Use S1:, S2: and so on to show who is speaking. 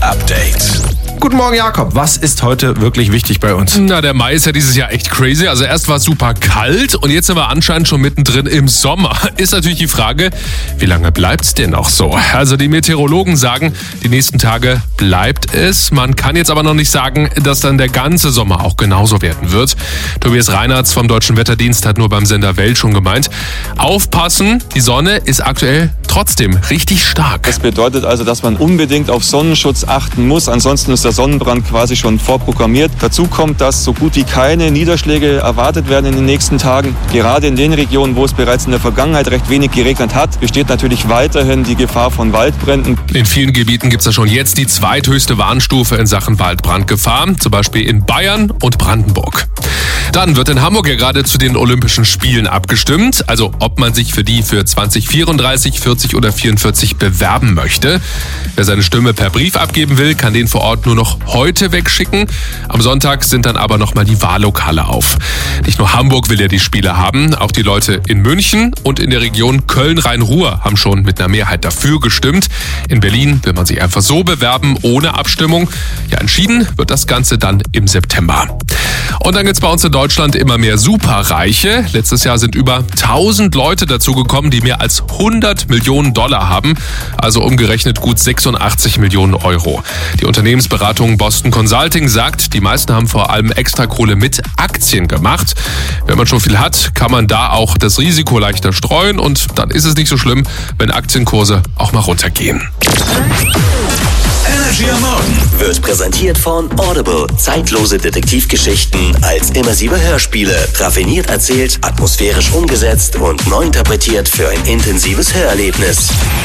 S1: Update.
S2: Guten Morgen, Jakob. Was ist heute wirklich wichtig bei uns?
S3: Na, der Mai ist ja dieses Jahr echt crazy. Also erst war es super kalt und jetzt sind wir anscheinend schon mittendrin im Sommer. Ist natürlich die Frage, wie lange bleibt's denn noch so? Also die Meteorologen sagen, die nächsten Tage bleibt es. Man kann jetzt aber noch nicht sagen, dass dann der ganze Sommer auch genauso werden wird. Tobias Reinhardt vom Deutschen Wetterdienst hat nur beim Sender Welt schon gemeint, aufpassen, die Sonne ist aktuell trotzdem richtig stark.
S4: Das bedeutet also, dass man unbedingt auf Sonnenschutz achten muss. Ansonsten ist der Sonnenbrand quasi schon vorprogrammiert. Dazu kommt, dass so gut wie keine Niederschläge erwartet werden in den nächsten Tagen. Gerade in den Regionen, wo es bereits in der Vergangenheit recht wenig geregnet hat, besteht natürlich weiterhin die Gefahr von Waldbränden.
S3: In vielen Gebieten gibt es ja schon jetzt die zweithöchste Warnstufe in Sachen Waldbrandgefahr, zum Beispiel in Bayern und Brandenburg. Dann wird in Hamburg ja gerade zu den Olympischen Spielen abgestimmt, also ob man sich für die für 2034, 40 oder 44 bewerben möchte. Wer seine Stimme per Brief abgeben will, kann den vor Ort nur noch heute wegschicken. Am Sonntag sind dann aber nochmal die Wahllokale auf. Nicht nur Hamburg will ja die Spiele haben, auch die Leute in München und in der Region Köln-Rhein-Ruhr haben schon mit einer Mehrheit dafür gestimmt. In Berlin will man sich einfach so bewerben, ohne Abstimmung. Ja, entschieden wird das Ganze dann im September. Und dann gibt es bei uns in Deutschland immer mehr Superreiche. Letztes Jahr sind über 1000 Leute dazugekommen, die mehr als 100 Millionen Dollar haben, also umgerechnet gut 86 Millionen Euro. Die Unternehmensberatung Boston Consulting sagt, die meisten haben vor allem Extrakohle mit Aktien gemacht. Wenn man schon viel hat, kann man da auch das Risiko leichter streuen und dann ist es nicht so schlimm, wenn Aktienkurse auch mal runtergehen.
S1: Energy am Morgen wird präsentiert von Audible. Zeitlose Detektivgeschichten als immersive Hörspiele. Raffiniert erzählt, atmosphärisch umgesetzt und neu interpretiert für ein intensives Hörerlebnis.